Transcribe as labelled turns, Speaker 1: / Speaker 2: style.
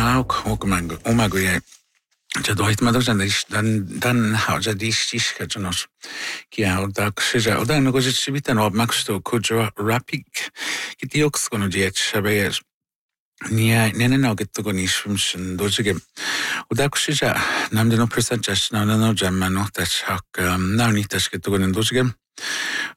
Speaker 1: ook omaguye. Ja doit madam dan hauja dish kajonos. Kia odak shija oda no gojit shibita no maxto kujo rapik. Kitiox kono diet shabe. Nia nene no getto koni shimshin dojige. Odak shija namde no percent just no jamma no tach hak nauni tach getto koni dojige.